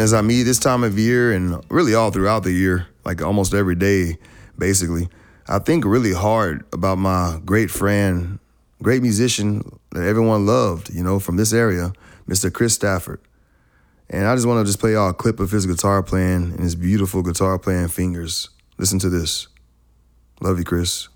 as I meet this time of year and really all throughout the year, like almost every day, basically, I think really hard about my great friend, great musician that everyone loved, from this area, Mr. Chris Stafford. And I just want to just play y'all a clip of his guitar playing and his beautiful guitar playing fingers. Listen to this. Love you, Chris.